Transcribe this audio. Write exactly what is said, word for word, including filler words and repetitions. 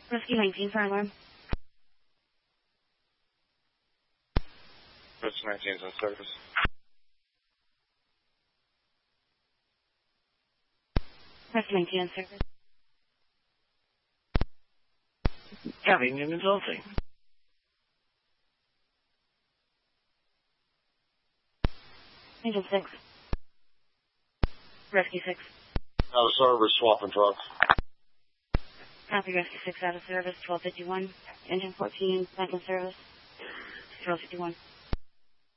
Rescue nineteen, fire alarm. Rescue nineteen is on service. Rescue nineteen on service. Having an adulting. Angel six. Rescue six. Out of service, swapping trucks. Copy, Rescue six out of service, twelve fifty-one. Engine fourteen, back in service, twelve fifty-one.